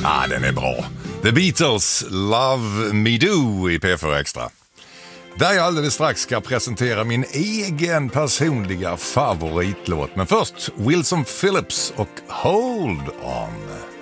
Den är bra. The Beatles, Love Me Do i P4 Extra. Där jag alldeles strax ska presentera min egen personliga favoritlåt. Men först Wilson Phillips och Hold On.